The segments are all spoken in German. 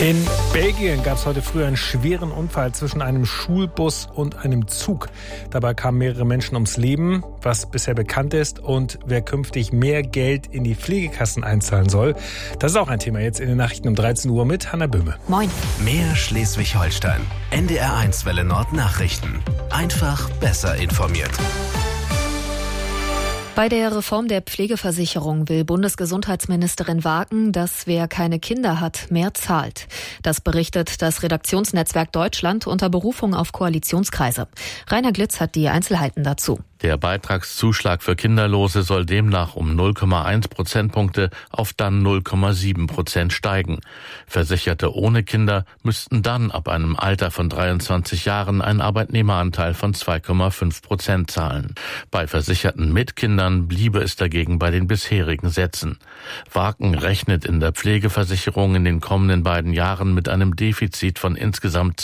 In Belgien gab es heute früh einen schweren Unfall zwischen einem Schulbus und einem Zug. Dabei kamen mehrere Menschen ums Leben, was bisher bekannt ist und wer künftig mehr Geld in die Pflegekassen einzahlen soll. Das ist auch ein Thema jetzt in den Nachrichten um 13 Uhr mit Hanna Böhme. Moin. Mehr Schleswig-Holstein. NDR1 Welle Nord Nachrichten. Einfach besser informiert. Bei der Reform der Pflegeversicherung will Bundesgesundheitsministerin Wagen, dass wer keine Kinder hat, mehr zahlt. Das berichtet das Redaktionsnetzwerk Deutschland unter Berufung auf Koalitionskreise. Rainer Glitz hat die Einzelheiten dazu. Der Beitragszuschlag für Kinderlose soll demnach um 0,1 Prozentpunkte auf dann 0,7% steigen. Versicherte ohne Kinder müssten dann ab einem Alter von 23 Jahren einen Arbeitnehmeranteil von 2,5% zahlen. Bei Versicherten mit Kindern bliebe es dagegen bei den bisherigen Sätzen. Wagen rechnet in der Pflegeversicherung in den kommenden beiden Jahren mit einem Defizit von insgesamt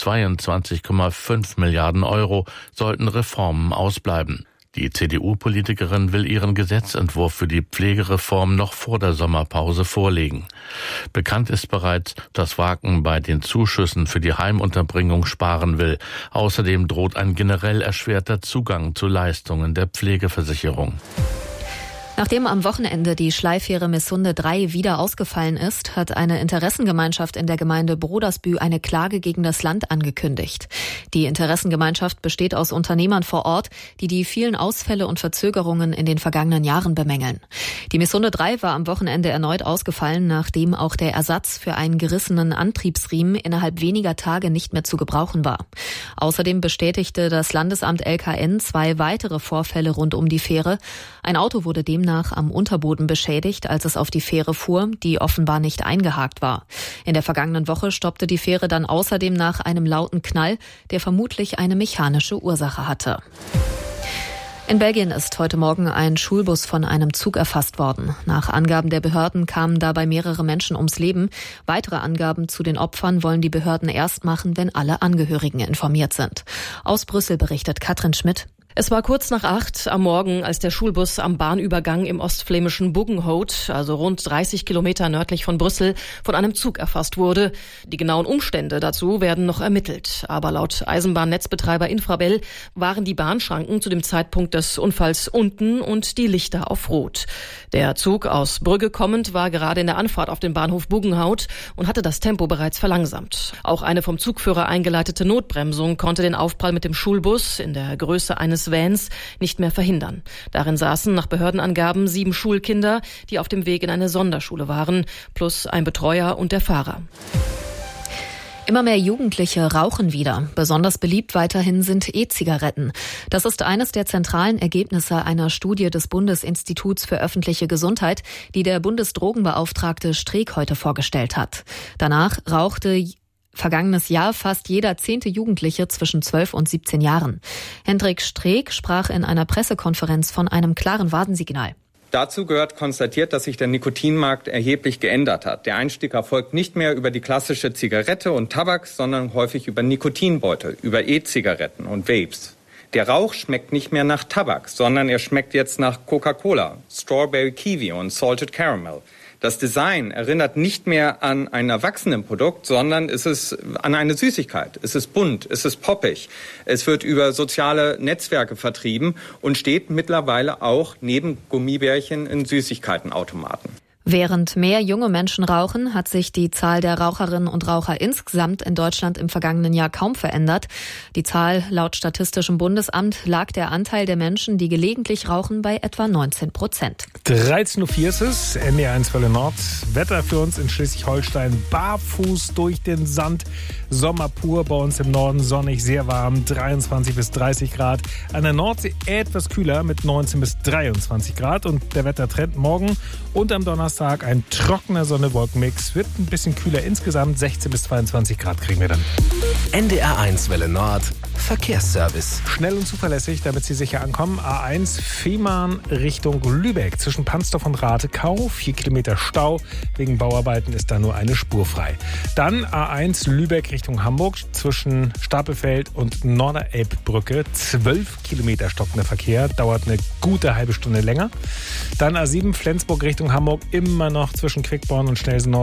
22,5 Milliarden Euro, sollten Reformen ausbleiben. Die CDU-Politikerin will ihren Gesetzentwurf für die Pflegereform noch vor der Sommerpause vorlegen. Bekannt ist bereits, dass Wagen bei den Zuschüssen für die Heimunterbringung sparen will. Außerdem droht ein generell erschwerter Zugang zu Leistungen der Pflegeversicherung. Nachdem am Wochenende die Schleifähre Missunde 3 wieder ausgefallen ist, hat eine Interessengemeinschaft in der Gemeinde Brodersbü eine Klage gegen das Land angekündigt. Die Interessengemeinschaft besteht aus Unternehmern vor Ort, die die vielen Ausfälle und Verzögerungen in den vergangenen Jahren bemängeln. Die Missunde 3 war am Wochenende erneut ausgefallen, nachdem auch der Ersatz für einen gerissenen Antriebsriemen innerhalb weniger Tage nicht mehr zu gebrauchen war. Außerdem bestätigte das Landesamt LKN 2 weitere Vorfälle rund um die Fähre. Ein Auto wurde demnach am Unterboden beschädigt, als es auf die Fähre fuhr, die offenbar nicht eingehakt war. In der vergangenen Woche stoppte die Fähre dann außerdem nach einem lauten Knall, der vermutlich eine mechanische Ursache hatte. In Belgien ist heute Morgen ein Schulbus von einem Zug erfasst worden. Nach Angaben der Behörden kamen dabei mehrere Menschen ums Leben. Weitere Angaben zu den Opfern wollen die Behörden erst machen, wenn alle Angehörigen informiert sind. Aus Brüssel berichtet Katrin Schmidt. Es war kurz nach 8 am Morgen, als der Schulbus am Bahnübergang im ostflämischen Buggenhout, also rund 30 Kilometer nördlich von Brüssel, von einem Zug erfasst wurde. Die genauen Umstände dazu werden noch ermittelt. Aber laut Eisenbahnnetzbetreiber Infrabel waren die Bahnschranken zu dem Zeitpunkt des Unfalls unten und die Lichter auf Rot. Der Zug aus Brügge kommend war gerade in der Anfahrt auf den Bahnhof Buggenhout und hatte das Tempo bereits verlangsamt. Auch eine vom Zugführer eingeleitete Notbremsung konnte den Aufprall mit dem Schulbus in der Größe eines Vans nicht mehr verhindern. Darin saßen nach Behördenangaben 7 Schulkinder, die auf dem Weg in eine Sonderschule waren, plus ein Betreuer und der Fahrer. Immer mehr Jugendliche rauchen wieder. Besonders beliebt weiterhin sind E-Zigaretten. Das ist eines der zentralen Ergebnisse einer Studie des Bundesinstituts für öffentliche Gesundheit, die der Bundesdrogenbeauftragte Streeck heute vorgestellt hat. Danach rauchte vergangenes Jahr fast jeder 10. Jugendliche zwischen 12 und 17 Jahren. Hendrik Streeck sprach in einer Pressekonferenz von einem klaren Warnsignal. Dazu gehört konstatiert, dass sich der Nikotinmarkt erheblich geändert hat. Der Einstieg erfolgt nicht mehr über die klassische Zigarette und Tabak, sondern häufig über Nikotinbeutel, über E-Zigaretten und Vapes. Der Rauch schmeckt nicht mehr nach Tabak, sondern er schmeckt jetzt nach Coca-Cola, Strawberry Kiwi und Salted Caramel. Das Design erinnert nicht mehr an ein Erwachsenenprodukt, sondern es ist an eine Süßigkeit. Es ist bunt, es ist poppig. Es wird über soziale Netzwerke vertrieben und steht mittlerweile auch neben Gummibärchen in Süßigkeitenautomaten. Während mehr junge Menschen rauchen, hat sich die Zahl der Raucherinnen und Raucher insgesamt in Deutschland im vergangenen Jahr kaum verändert. Die Zahl laut Statistischem Bundesamt lag der Anteil der Menschen, die gelegentlich rauchen, bei etwa 19%. 13.04 Uhr ist es, NDR1 Welle Nord. Wetter für uns in Schleswig-Holstein, barfuß durch den Sand. Sommer pur, bei uns im Norden sonnig, sehr warm, 23 bis 30 Grad. An der Nordsee etwas kühler mit 19 bis 23 Grad. Und der Wettertrend morgen und am Donnerstag ein trockener Sonne-Wolken-Mix. Wird ein bisschen kühler, insgesamt 16 bis 22 Grad kriegen wir dann. NDR1 Welle Nord, Verkehrsservice. Schnell und zuverlässig, damit Sie sicher ankommen. A1 Fehmarn Richtung Lübeck. Zwischen Pansdorf und Rathekau 4 Kilometer Stau. Wegen Bauarbeiten ist da nur eine Spur frei. Dann A1 Lübeck Richtung Hamburg. Zwischen Stapelfeld und Norderelbbrücke 12 Kilometer stockender Verkehr. Dauert eine gute halbe Stunde länger. Dann A7 Flensburg Richtung Hamburg. Immer noch zwischen Quickborn und Schnelsen